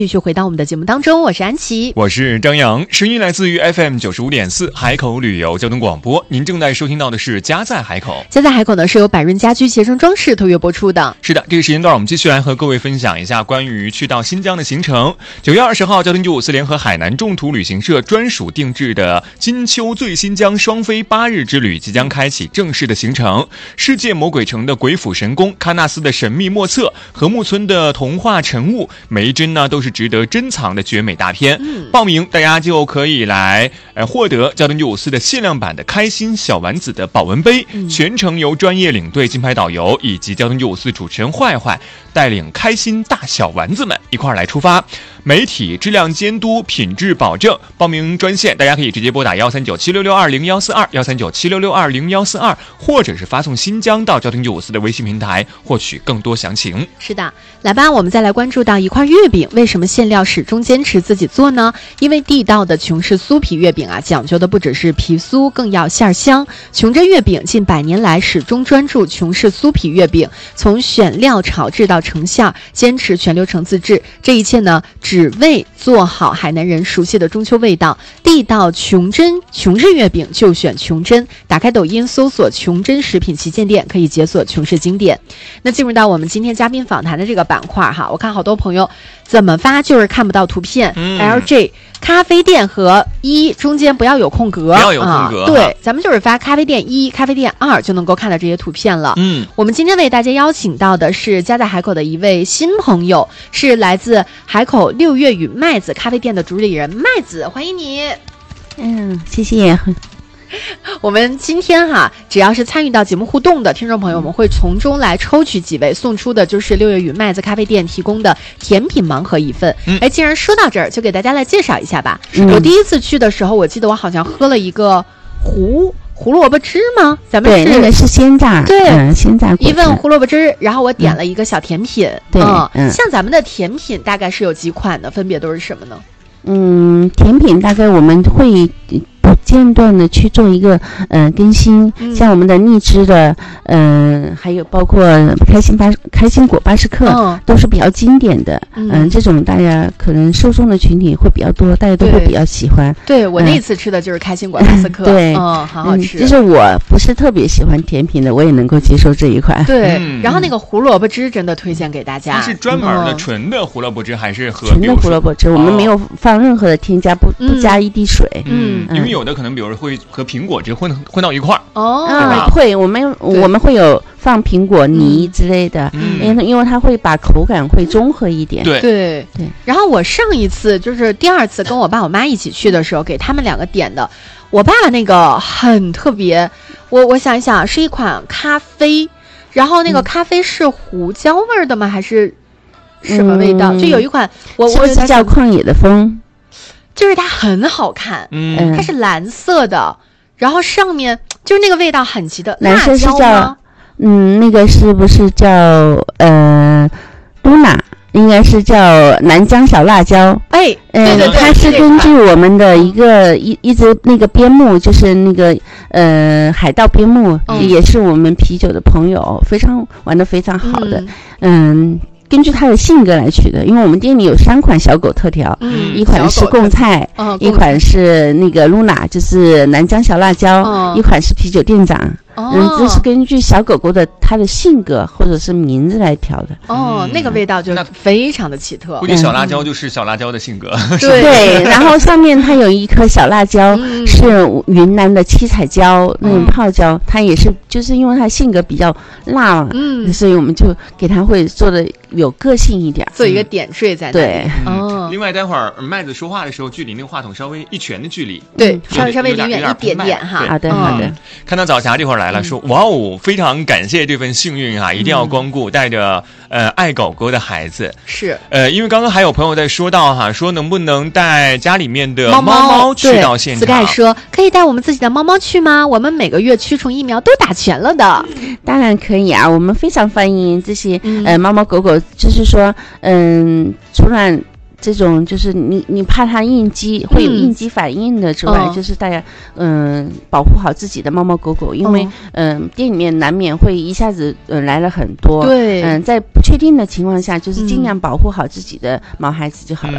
继续回到我们的节目当中，我是安琪， 我是张扬，声音来自于 FM 95.4海口旅游交通广播。您正在收听到的是家在海口。 家在海口呢是由百润家居携程装饰特约播出的。 是的，这个时间段我们继续来和各位分享一下关于去到新疆的行程。9月20号，交通954联合海南众途旅行社专属定制的金秋最新疆双飞8日之旅即将开启正式的行程。世界魔鬼城的鬼斧神工，喀纳斯的神秘莫测，禾木村的童话晨雾，每一帧呢都是值得珍藏的绝美大片。报名大家就可以来获得交通954的限量版的开心小丸子的保温杯，全程由专业领队金牌导游以及交通954主持人坏坏带领开心大小丸子们一块来出发。媒体质量监督，品质保证。报名专线大家可以直接拨打13976620142 13976620142，或者是发送新疆到交通954的微信平台获取更多详情。 是的，来吧，我们再来关注到一块月饼，为什么馅料始终坚持自己做呢？因为地道的琼氏酥皮月饼啊，讲究的不只是皮酥，更要馅香。琼珍月饼近100年来始终专注琼氏酥皮月饼，从选料炒制到成馅，坚持全流程自制。这一切呢，只为做好海南人熟悉的中秋味道。地道琼日月饼就选琼珍，打开抖音搜索琼珍食品旗舰店，可以解锁琼氏经典。那进入到我们今天嘉宾访谈的这个板块哈，我看好多朋友怎么发就是看不到图片。LJ 咖啡店和1中间不要有空格， 不要有空格， 对，咱们就是发咖啡店1、咖啡店2就能够看到这些图片了。我们今天为大家邀请到的是家在海口的一位新朋友，是来自海口6月与麦子咖啡店的主理人麦子，欢迎你。 谢谢。 我们今天只要是参与到节目互动的听众朋友，我们会从中来抽取几位，送出的就是6月与麦子咖啡店提供的甜品盲盒1份。既然说到这儿，就给大家来介绍一下吧。我第一次去的时候，我记得我好像喝了一个胡萝卜汁吗？咱们对，那个是鲜榨， 对， 鲜榨 1份胡萝卜汁，然后我点了一个小甜品。 对， 像咱们的甜品大概是有几款呢？分别都是什么呢？ 甜品大概我们会不间断的去做一个更新，像我们的荔枝的还有包括开心果80克，都是比较经典的。这种大家可能受众的群体会比较多，大家都会比较喜欢。 对，我那次吃的就是开心果80克， 对， 好好吃。 就是我不是特别喜欢甜品的，我也能够接受这一款。 对，然后那个胡萝卜汁真的推荐给大家。 它是专门的纯的胡萝卜汁，还是和纯的胡萝卜汁？我们没有放任何的添加，不加一滴水。 因为有的可能比如会和苹果汁混到一块儿。 会，我们会有放苹果泥之类的，因为它会把口感会综合一点。 对。然后我上一次就是第2次跟我爸我妈一起去的时候，给他们2个点的，我爸爸那个很特别，我想一想，是一款咖啡，然后那个咖啡是胡椒味的吗？还是什么味道？就有一款我是叫旷野的风。 就是它很好看，它是蓝色的，然后上面就是那个味道很奇的。 蓝色是叫那个是不是叫露娜？应该是叫南疆小辣椒。 对， 它是根据我们的一个一直那个边牧，就是那个海盗边牧，也是我们啤酒的朋友，玩得非常好的。根据他的性格来取的，因为我们店里有3款小狗特调，一款是贡菜，一款是那个露娜，就是南疆小辣椒，一款是啤酒店长。这是根据小狗狗的它的性格或者是名字来调的。 那个味道就非常的奇特。 估计小辣椒就是小辣椒的性格。 对，然后上面它有一颗小辣椒，是云南的七彩椒那种泡椒，它也是就是因为它性格比较辣，所以我们就给它会做的有个性一点， 做一个点缀在那里。 对， 另外待会儿麦子说话的时候，距离那个话筒稍微1拳的距离， 对，稍微离远一点点哈。 好的。 看到早霞这会儿来了，说哇哦，非常感谢这份幸运一定要光顾，带着爱狗狗的孩子。 是因为刚刚还有朋友在说到说能不能带家里面的猫猫去到现场。 Sky 说可以带我们自己的猫猫去吗？我们每个月驱虫疫苗都打全了的。 当然可以啊，我们非常欢迎这些猫猫狗狗，就是说除了这种就是你怕它应激会有应激反应的之外，就是大家保护好自己的猫猫狗狗，因为店里面难免会一下子来了很多， 对， 在不确定的情况下，就是尽量保护好自己的毛孩子就好了。